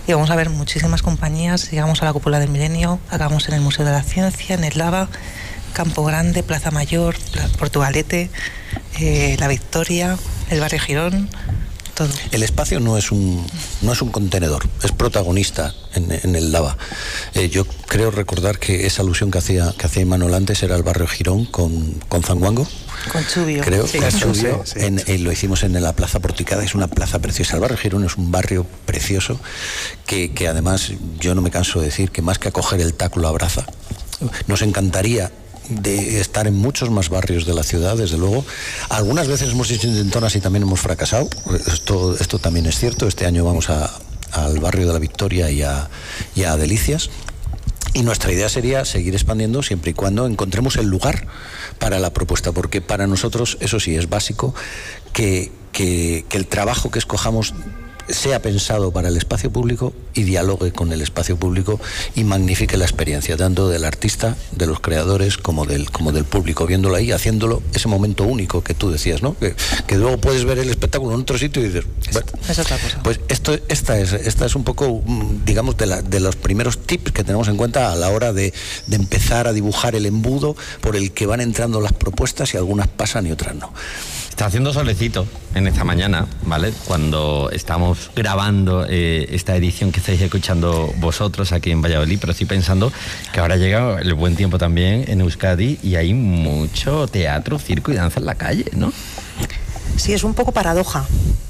y vamos a ver muchísimas compañías. Llegamos a la Cúpula del Milenio, acabamos en el Museo de la Ciencia, en el Lava, Campo Grande, Plaza Mayor, Portugalete, La Victoria, el barrio Girón, todo. El espacio no es un contenedor, es protagonista en el Lava. Yo creo recordar que esa alusión que hacía Imanol antes era el barrio Girón con Zanguango. Con Chubio. Creo sí, que Chubio, sí. Lo hicimos en la Plaza Porticada, es una plaza preciosa. El barrio Girón es un barrio precioso que además yo no me canso de decir que más que acoger el taco lo abraza. Nos encantaría de estar en muchos más barrios de la ciudad, desde luego. Algunas veces hemos hecho intentonas y también hemos fracasado. Esto también es cierto. Este año vamos al barrio de la Victoria y a Delicias. Y nuestra idea sería seguir expandiendo siempre y cuando encontremos el lugar para la propuesta, porque para nosotros, eso sí, es básico que el trabajo que escojamos sea pensado para el espacio público y dialogue con el espacio público y magnifique la experiencia, tanto del artista, de los creadores, como del público, viéndolo ahí, haciéndolo ese momento único que tú decías, ¿no? Que luego puedes ver el espectáculo en otro sitio y dices, bueno, es otra cosa. Pues esta es un poco, digamos, de los primeros tips que tenemos en cuenta a la hora de empezar a dibujar el embudo por el que van entrando las propuestas y algunas pasan y otras no. Está haciendo solecito en esta mañana, ¿vale? Cuando estamos grabando esta edición que estáis escuchando vosotros aquí en Valladolid, pero estoy pensando que ahora llega el buen tiempo también en Euskadi y hay mucho teatro, circo y danza en la calle, ¿no? Sí, es un poco paradoja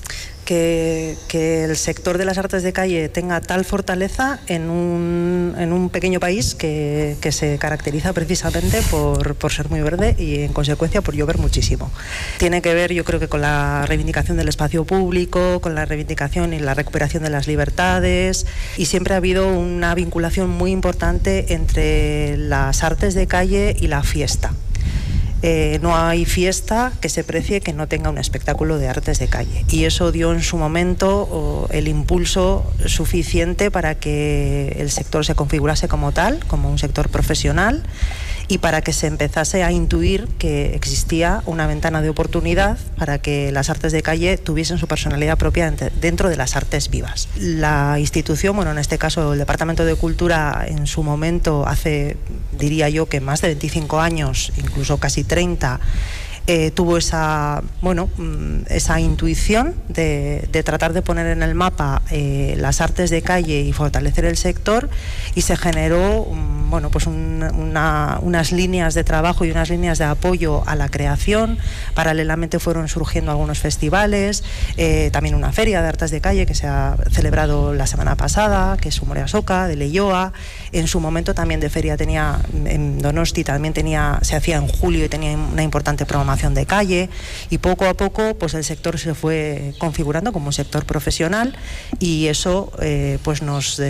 que el sector de las artes de calle tenga tal fortaleza en un pequeño país que se caracteriza precisamente por ser muy verde y en consecuencia por llover muchísimo. Tiene que ver, yo creo que con la reivindicación del espacio público, con la reivindicación y la recuperación de las libertades, y siempre ha habido una vinculación muy importante entre las artes de calle y la fiesta. No hay fiesta que se precie que no tenga un espectáculo de artes de calle, y eso dio en su momento el impulso suficiente para que el sector se configurase como tal, como un sector profesional, y para que se empezase a intuir que existía una ventana de oportunidad para que las artes de calle tuviesen su personalidad propia dentro de las artes vivas. La institución, bueno, en este caso el Departamento de Cultura, en su momento, hace, diría yo, que más de 25 años, incluso casi 30, tuvo esa intuición de tratar de poner en el mapa las artes de calle y fortalecer el sector, y se generó unas líneas de trabajo y unas líneas de apoyo a la creación. Paralelamente fueron surgiendo algunos festivales, también una feria de artes de calle que se ha celebrado la semana pasada, que es Umorea Soka, de Leioa. En su momento también de feria tenía en Donosti, se hacía en julio y tenía una importante programación de calle, y poco a poco pues el sector se fue configurando como un sector profesional, y eso pues nos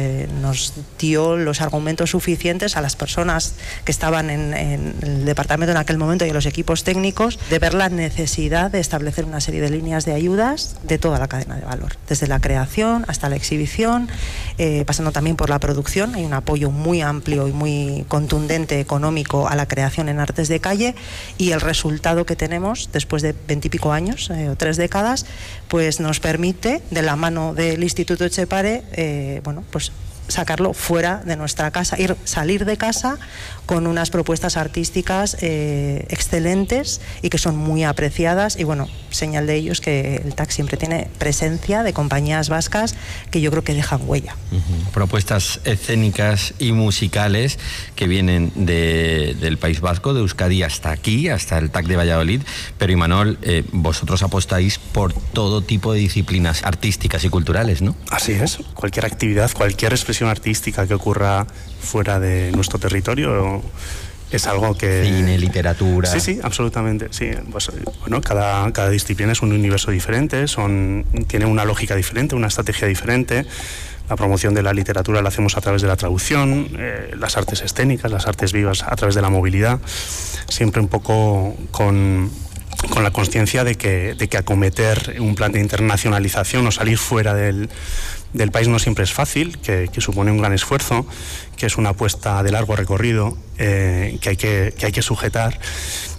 dio los argumentos suficientes a las personas que estaban en el departamento en aquel momento y a los equipos técnicos de ver la necesidad de establecer una serie de líneas de ayudas de toda la cadena de valor, desde la creación hasta la exhibición, pasando también por la producción. Hay un apoyo muy amplio y muy contundente económico a la creación en artes de calle, y el resultado que tenemos después de 20 y pico años o 3 décadas, pues nos permite, de la mano del Instituto Etxepare, pues sacarlo fuera de nuestra casa, salir de casa con unas propuestas artísticas excelentes y que son muy apreciadas, y bueno, señal de ello es que el TAC siempre tiene presencia de compañías vascas que yo creo que dejan huella. Propuestas escénicas y musicales que vienen del País Vasco, de Euskadi hasta aquí, hasta el TAC de Valladolid, pero Imanol, vosotros apostáis por todo tipo de disciplinas artísticas y culturales, ¿no? Así es, cualquier actividad, cualquier expresión artística que ocurra fuera de nuestro territorio es algo que... Cine, literatura... Sí, absolutamente, sí. Pues, bueno, cada disciplina es un universo diferente, tiene una lógica diferente, una estrategia diferente. La promoción de la literatura la hacemos a través de la traducción, las artes escénicas, las artes vivas a través de la movilidad, siempre un poco con la consciencia de que acometer un plan de internacionalización o salir fuera del país no siempre es fácil, que supone un gran esfuerzo, que es una apuesta de largo recorrido, que hay que sujetar,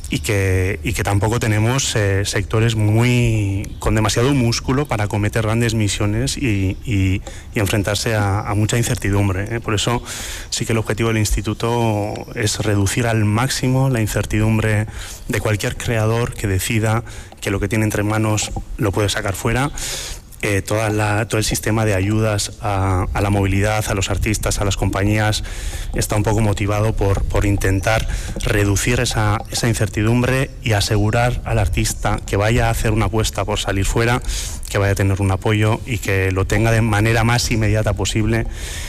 y que tampoco tenemos sectores con demasiado músculo para acometer grandes misiones y enfrentarse a mucha incertidumbre. Por eso sí que el objetivo del instituto es reducir al máximo la incertidumbre de cualquier creador que decida que lo que tiene entre manos lo puede sacar fuera. Todo el sistema de ayudas a la movilidad, a los artistas, a las compañías, está un poco motivado por intentar reducir esa incertidumbre y asegurar al artista que vaya a hacer una apuesta por salir fuera, que vaya a tener un apoyo y que lo tenga de manera más inmediata posible.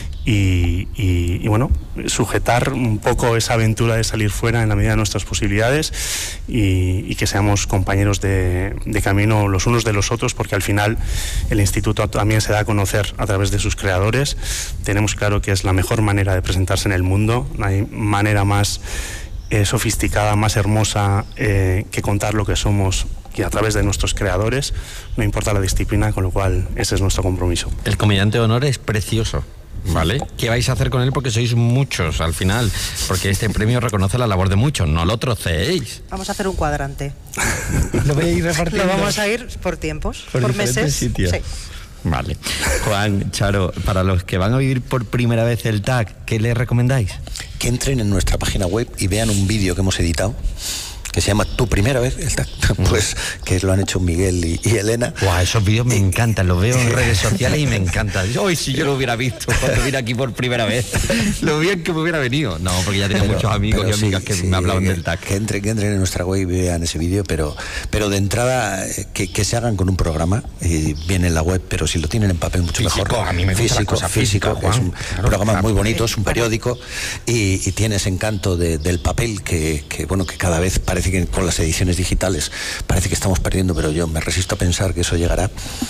Y bueno, sujetar un poco esa aventura de salir fuera en la medida de nuestras posibilidades y que seamos compañeros de camino los unos de los otros, porque al final el instituto también se da a conocer a través de sus creadores. Tenemos claro que es la mejor manera de presentarse en el mundo, no hay manera más sofisticada, más hermosa que contar lo que somos y a través de nuestros creadores, no importa la disciplina, con lo cual ese es nuestro compromiso. El comediante de honor es precioso, ¿vale? ¿Qué vais a hacer con él? Porque sois muchos al final, porque este premio reconoce la labor de muchos, no lo troceéis. Vamos a hacer un cuadrante. ¿Lo voy a ir repartiendo? Lo vamos a ir por tiempos, por meses. Sitios. Sí. Vale. Juan, Charo, para los que van a vivir por primera vez el TAC, ¿qué les recomendáis? Que entren en nuestra página web y vean un vídeo que hemos editado que se llama Tu primera vez, pues que lo han hecho Miguel y Elena. Wow, esos vídeos me encantan, los veo en redes sociales y me encantan. Hoy si yo lo hubiera visto cuando vine aquí por primera vez, lo bien que me hubiera venido. No, porque ya tenía muchos amigos y amigas que me hablaban del TAC. Que entren en nuestra web y vean ese vídeo, pero de entrada que se hagan con un programa, viene en la web, pero si lo tienen en papel mucho físico, mejor. A mí me gusta físico, es un programa muy bonito, es un periódico y tiene ese encanto del papel que cada vez parece que con las ediciones digitales parece que estamos perdiendo, pero yo me resisto a pensar que eso llegará.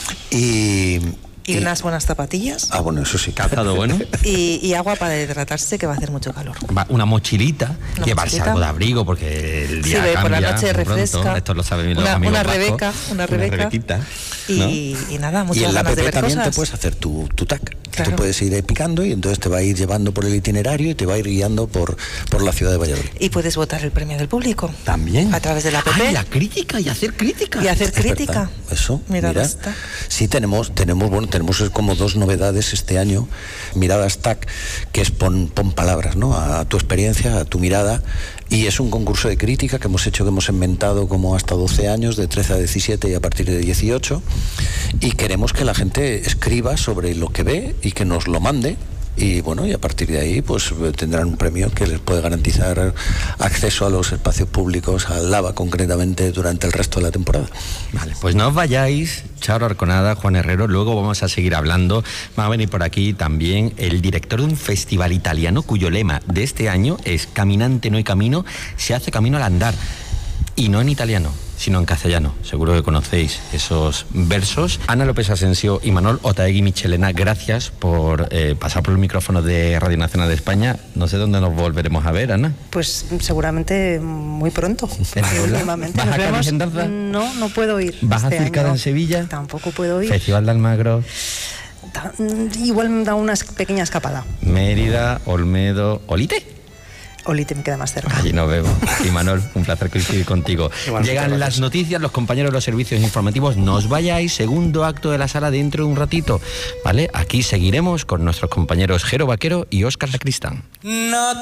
Y unas buenas zapatillas. Ah, bueno, eso sí. Calzado bueno. Y agua para hidratarse, que va a hacer mucho calor. Una mochilita, llevarse algo de abrigo, porque el día cambia. Por la noche refresca. Pronto. Esto lo saben los amigos vascos. Una rebequita. ¿No? Y nada, muchas ganas de ver cosas. Y en la app también te puedes hacer tu TAC. Claro. Tú puedes ir picando y entonces te va a ir llevando por el itinerario y te va a ir guiando por la ciudad de Valladolid. Y puedes votar el premio del público. También. A través de la app. Ay, la crítica y hacer crítica. Y hacer crítica. Eso, mira. Está. Sí, tenemos como 2 novedades este año. Miradas TAC, que es pon palabras, ¿no? A tu experiencia, a tu mirada. Y es un concurso de crítica que hemos inventado como hasta 12 años, de 13 a 17 y a partir de 18. Y queremos que la gente escriba sobre lo que ve y que nos lo mande. Y bueno, y a partir de ahí pues tendrán un premio que les puede garantizar acceso a los espacios públicos, al Lava concretamente, durante el resto de la temporada. Vale, pues no os vayáis, Charo Arconada, Juan Herrero, luego vamos a seguir hablando. Va a venir por aquí también el director de un festival italiano cuyo lema de este año es Caminante no hay camino, se hace camino al andar. Y no en italiano, sino en castellano. Seguro que conocéis esos versos. Ana López Asensio y Manol Otaegui Michelena, gracias por pasar por el micrófono de Radio Nacional de España. No sé dónde nos volveremos a ver, Ana. Pues seguramente muy pronto. ¿Vas a Cádiz en danza? No puedo ir. ¿Vas a Circada en Sevilla? Tampoco puedo ir. Festival de Almagro. Igual me da una pequeña escapada. Mérida, Olmedo, Olite. Olite me queda más cerca. Allí nos vemos. Y Manol, un placer coincidir contigo. Llegan las noticias, los compañeros de los servicios informativos. No os vayáis, segundo acto de la sala dentro de un ratito, ¿vale? Aquí seguiremos con nuestros compañeros Jero Vaquero y Óscar Sacristán.